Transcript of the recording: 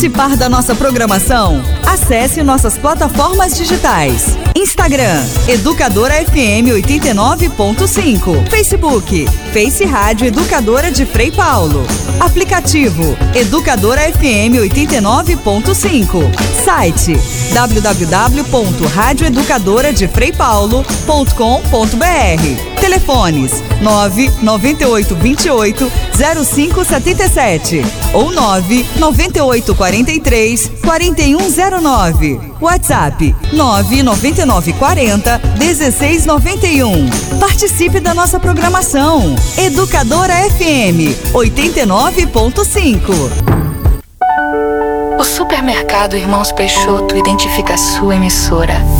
Participar da nossa programação? Acesse nossas plataformas digitais. Instagram, Educadora FM 89.5. Facebook, Face Rádio Educadora de Frei Paulo. Aplicativo, Educadora FM 89.5. Site, www.radioeducadoradefreipaulo.com.br. Telefones, 99828-0577 ou 99843-4109. WhatsApp 99940-1691. Participe da nossa programação. Educadora FM 89.5. O Supermercado Irmãos Peixoto identifica a sua emissora